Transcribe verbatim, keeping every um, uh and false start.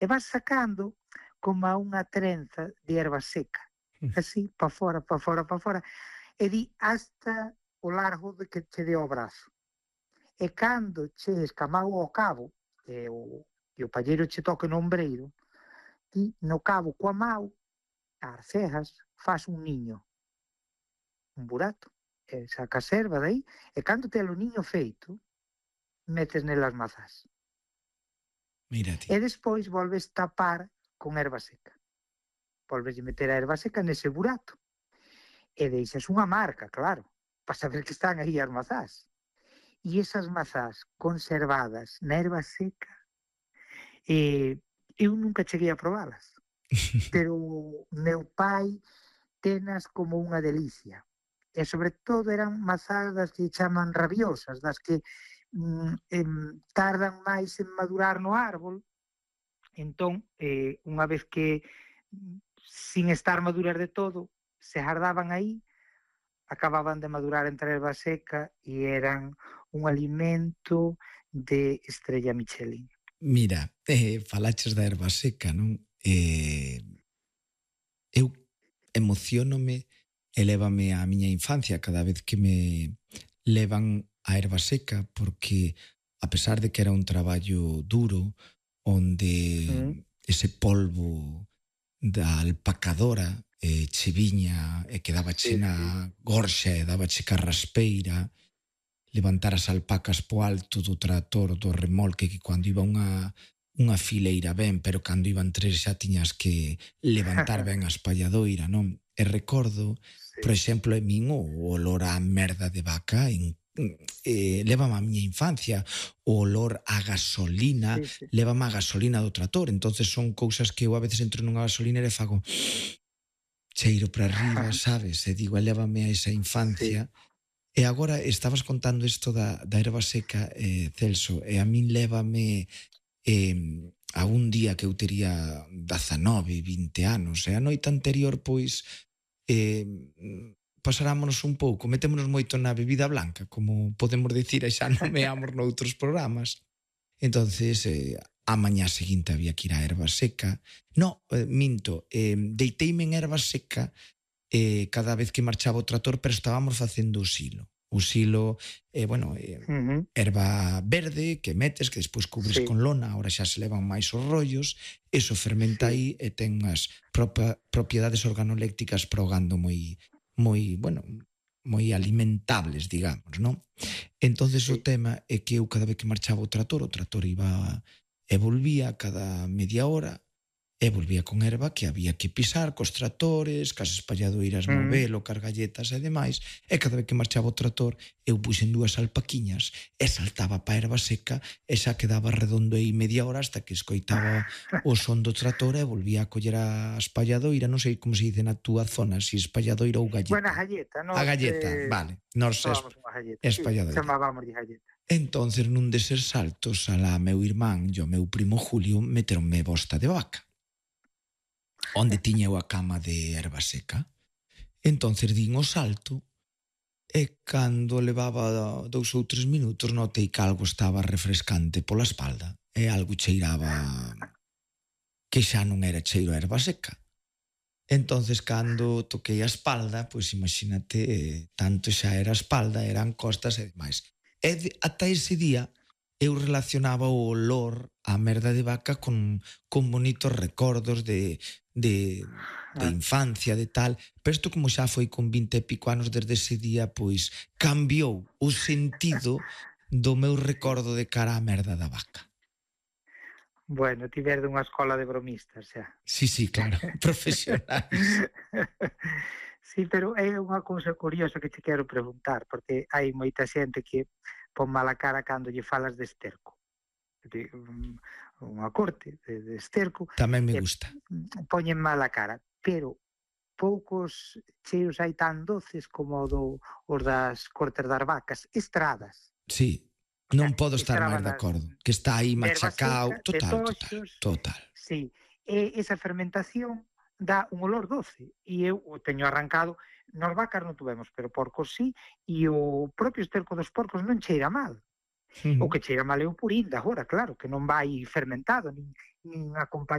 e vas sacando como a unha trenza de erva seca, así, pa fora, pa fora, pa fora, e di hasta o largo de que che dé o brazo. E cando che escamau ao cabo, e o, e o palleiro che toque no ombreiro, ti no cabo coa mau, as cejas, faz un niño, un burato, e sacas erva dai, e cando te o niño feito, metes nelas mazás. Mírate. E despois volves tapar con erva seca. Volves a meter a erva seca nese burato. E deixas unha marca, claro, para saber que están aí as mazás. E esas mazás conservadas na erva seca, eh, eu nunca cheguei a probalas. Pero meu pai tenas como unha delicia. E sobre todo eran mazás das que chaman rabiosas, das que mm, em, tardan máis en madurar no árbol. Entón, eh, unha vez que sin estar maduras de todo, se jardaban aí, acababan de madurar entre a erva seca e eran un alimento de estrella Michelin. Mira, eh, falaches da erva seca, non? Eh, eu emocionome e lévame á miña infancia cada vez que me levan a erva seca, porque a pesar de que era un traballo duro, onde Mm. ese polvo da alpacadora eh, che viña e quedaba Sí, chena gorxa e daba che carraspeira, levantar as alpacas po alto do trator, do remolque, que cando iba unha, unha fileira ben, pero cando iban tres xa tiñas que levantar ben a espalladoira, non? E recordo, sí. por exemplo, en min o olor á merda de vaca en eh, lévame a miña infancia, o olor a gasolina, Sí, sí. lévame a gasolina do trator. Entonces son cousas que eu a veces entro nunha gasolinera e fago cheiro para arriba, sabes? E digo, lévame a esa infancia. Sí. E agora estabas contando isto da, da erva seca, eh, Celso, e a min lévame eh, a un día que eu tería dezanove, vinte anos, e a noite anterior, pois, eh, pasarámonos un pouco, metémonos moito na bebida blanca, como podemos dicir, e xa nomeamos noutros programas. Entonces, eh, a mañá seguinte había que ir a erva seca. No, eh, minto, eh, deiteime en erva seca eh, cada vez que marchaba o trator, pero estábamos facendo o silo. O silo, eh, bueno, eh, Uh-huh. erva verde que metes, que despois cubres Sí. con lona, ahora xa se levan máis os rollos, eso fermenta Sí. aí e ten as propa, propiedades organolécticas para o gando moi, moi, bueno, moi alimentables, digamos, non? Entonces Sí. o tema é que eu cada vez que marchaba o trator, o trator iba e volvía cada media hora, e volvía con erva que había que pisar cos tratores, cas espalladoiras Mm. movelo, cas galletas e demais, e cada vez que marchaba o trator eu puxen dúas alpaquiñas e saltaba pa erva seca e xa quedaba redondo aí media hora hasta que escoitaba o son do trator e volvía a coller a espalladoira, non sei como se dice na túa zona, si espalladoira ou galleta. Bueno, a galleta, nos... A galleta, eh, vale, nos es, Chamábamos unha galleta, espalladoira. sí, chamábamos de galleta. Entonces, nun deses saltos, alá meu irmán e o meu primo Julio meteronme bosta de vaca, onde tiña eu a cama de erva seca. Entonces din o salto e cando levaba dous ou tres minutos notei que algo estaba refrescante pola espalda e algo cheiraba que xa non era cheiro a erva seca. Entonces cando toquei a espalda, pois imagínate, tanto xa era a espalda, eran costas e demais. E de, ata ese día eu relacionaba o olor a merda de vaca con, con bonitos recordos de, de, de infancia, de tal, pero isto como xa foi con vinte e pico anos desde ese día, pois cambiou o sentido do meu recordo de cara á merda da vaca. Bueno, ti verde unha escola de bromistas xa. Sí, sí, claro, profesionais. Sí, pero é unha cousa curiosa que te quero preguntar, porque hai moita xente que pon mala cara cando lle falas de esterco. De, um, unha corte de, de esterco. Tamén me gusta. Poñen mala cara, pero poucos cheiros hai tan doces como do, os das cortes das vacas, estradas. Sí, non podo estar máis de acordo. Que está aí machacao, seca, total, toxos, total, total. Sí, e esa fermentación dá un olor doce, e eu o teño arrancado, nos vacas non tuvemos, pero porcos sí, e o propio esterco dos porcos non cheira mal. Uh-huh. O que cheira mal é o purín de agora, claro, que non vai fermentado, nin, nin acompañado